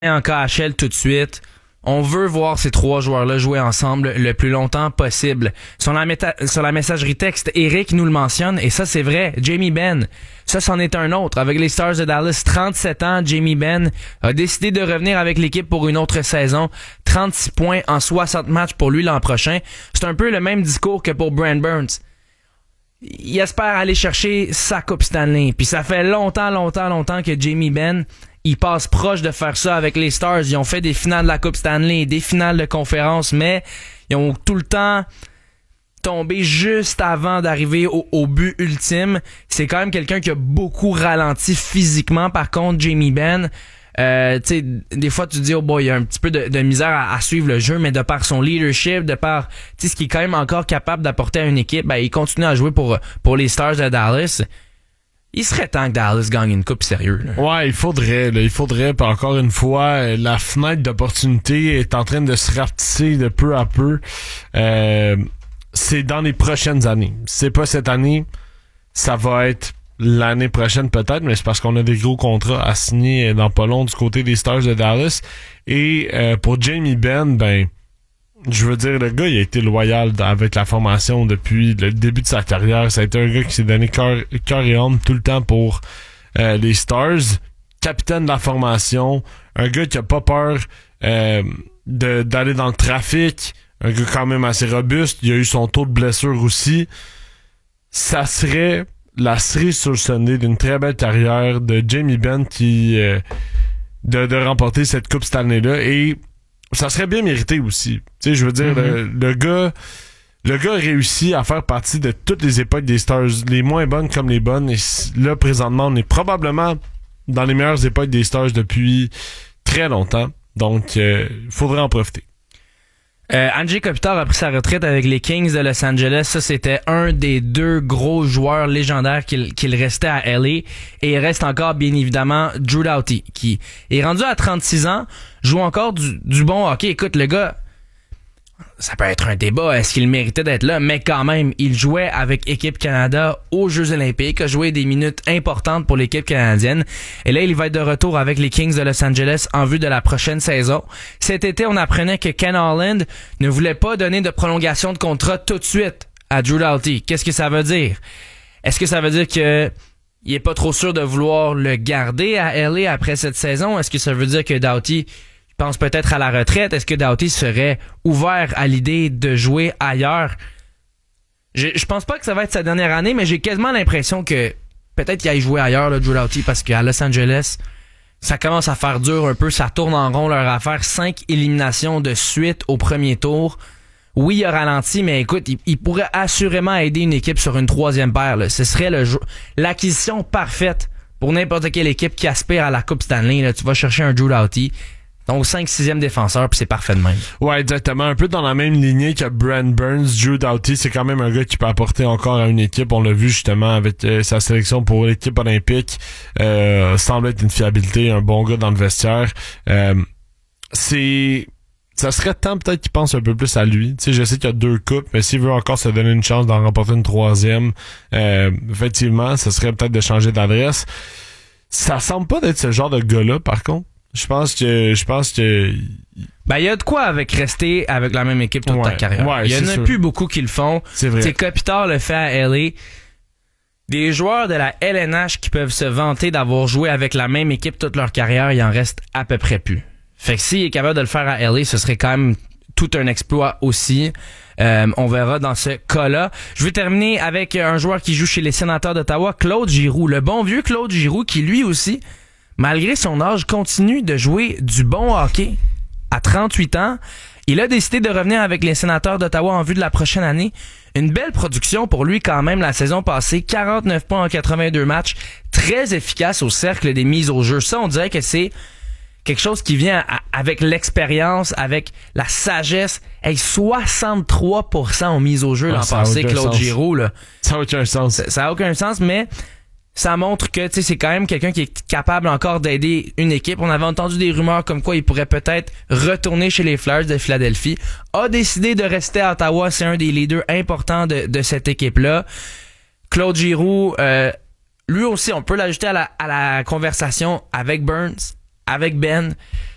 en KHL tout de suite. On veut voir ces trois joueurs-là jouer ensemble le plus longtemps possible. Sur la messagerie texte, Eric nous le mentionne, et ça c'est vrai. Jamie Benn, ça c'en est un autre. Avec les Stars de Dallas, 37 ans, Jamie Benn a décidé de revenir avec l'équipe pour une autre saison. 36 points en 60 matchs pour lui l'an prochain. C'est un peu le même discours que pour Brent Burns. Il espère aller chercher sa Coupe Stanley. Puis ça fait longtemps que Jamie Benn, il passe proche de faire ça avec les Stars. Ils ont fait des finales de la Coupe Stanley, des finales de conférence, mais ils ont tout le temps tombé juste avant d'arriver au but ultime. C'est quand même quelqu'un qui a beaucoup ralenti physiquement. Par contre, Jamie Benn, tu sais, des fois tu te dis, oh boy, il y a un petit peu de misère à suivre le jeu, mais de par son leadership, de par, tu sais, ce qu'il est quand même encore capable d'apporter à une équipe, ben, il continue à jouer pour les Stars de Dallas. Il serait temps que Dallas gagne une coupe sérieux. Là. Ouais, il faudrait. Puis encore une fois, la fenêtre d'opportunité est en train de se rapetisser de peu à peu. C'est dans les prochaines années. Si c'est pas cette année, ça va être l'année prochaine peut-être, mais c'est parce qu'on a des gros contrats à signer dans pas long du côté des Stars de Dallas. Et pour Jamie Benn, ben, je veux dire, le gars, il a été loyal avec la formation depuis le début de sa carrière. Ça a été un gars qui s'est donné cœur et âme tout le temps pour les Stars. Capitaine de la formation. Un gars qui a pas peur d'aller dans le trafic. Un gars quand même assez robuste. Il a eu son taux de blessure aussi. Ça serait la cerise sur le Sunday d'une très belle carrière de Jamie Benn qui de remporter cette Coupe Stanley-là. Et ça serait bien mérité aussi. Tu sais, je veux dire, le gars a réussi à faire partie de toutes les époques des Stars, les moins bonnes comme les bonnes. Et là, présentement, on est probablement dans les meilleures époques des Stars depuis très longtemps. Donc, il faudrait en profiter. Andrei Kopitar a pris sa retraite avec les Kings de Los Angeles. Ça, c'était un des deux gros joueurs légendaires qu'il restait à LA. Et il reste encore, bien évidemment, Drew Doughty, qui est rendu à 36 ans, joue encore du bon hockey. Écoute, le gars, ça peut être un débat, est-ce qu'il méritait d'être là? Mais quand même, il jouait avec Équipe Canada aux Jeux Olympiques, a joué des minutes importantes pour l'équipe canadienne. Et là, il va être de retour avec les Kings de Los Angeles en vue de la prochaine saison. Cet été, on apprenait que Ken Holland ne voulait pas donner de prolongation de contrat tout de suite à Drew Doughty. Qu'est-ce que ça veut dire? Est-ce que ça veut dire que il est pas trop sûr de vouloir le garder à LA après cette saison? Est-ce que ça veut dire que Doughty pense peut-être à la retraite? Est-ce que Doughty serait ouvert à l'idée de jouer ailleurs? Je pense pas que ça va être sa dernière année, mais j'ai quasiment l'impression que peut-être qu'il aille jouer ailleurs, là, Drew Doughty, parce qu'à Los Angeles, ça commence à faire dur un peu, ça tourne en rond leur affaire. 5 éliminations de suite au premier tour. Oui, il a ralenti, mais écoute, il pourrait assurément aider une équipe sur une troisième paire. Là. Ce serait l'acquisition parfaite pour n'importe quelle équipe qui aspire à la Coupe Stanley. Là. Tu vas chercher un Drew Doughty. Donc 5-6e défenseur, puis c'est parfait de même. Ouais, exactement. Un peu dans la même lignée que Brent Burns. Drew Doughty, c'est quand même un gars qui peut apporter encore à une équipe. On l'a vu justement avec sa sélection pour l'équipe olympique. Semble être une fiabilité, un bon gars dans le vestiaire. Ça serait temps peut-être qu'il pense un peu plus à lui. Tu sais, je sais qu'il y a 2 coupes, mais s'il veut encore se donner une chance d'en remporter une 3e, effectivement, ça serait peut-être de changer d'adresse. Ça semble pas d'être ce genre de gars-là, par contre. Je pense que ben, il y a de quoi avec rester avec la même équipe toute ta carrière. Ouais, il y en a plus beaucoup qui le font. C'est vrai. T'sais, Kopitar le fait à LA. Des joueurs de la LNH qui peuvent se vanter d'avoir joué avec la même équipe toute leur carrière, il en reste à peu près plus. Fait que s'il est capable de le faire à LA, ce serait quand même tout un exploit aussi. On verra dans ce cas-là. Je vais terminer avec un joueur qui joue chez les Sénateurs d'Ottawa, Claude Giroux. Le bon vieux Claude Giroux qui lui aussi, malgré son âge, continue de jouer du bon hockey. À 38 ans, il a décidé de revenir avec les Sénateurs d'Ottawa en vue de la prochaine année. Une belle production pour lui quand même la saison passée. 49 points en 82 matchs. Très efficace au cercle des mises au jeu. Ça, on dirait que c'est quelque chose qui vient avec l'expérience, avec la sagesse. Hey, 63% aux mises au jeu l'an passé, Claude Giroux. Là. Ça n'a aucun sens. Ça n'a aucun sens, mais ça montre que c'est quand même quelqu'un qui est capable encore d'aider une équipe. On avait entendu des rumeurs comme quoi il pourrait peut-être retourner chez les Flyers de Philadelphie. A décidé de rester à Ottawa. C'est un des leaders importants de cette équipe-là. Claude Giroux, lui aussi, on peut l'ajouter à la conversation avec Burns, avec Ben.